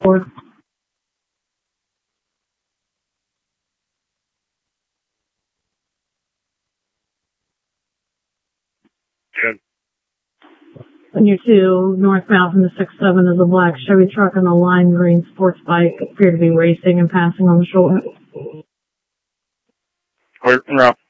4th. Good. On your 2, northbound from the 6-7 is a black Chevy truck and a lime green sports bike appear to be racing and passing on the shoulder. Clear, en route.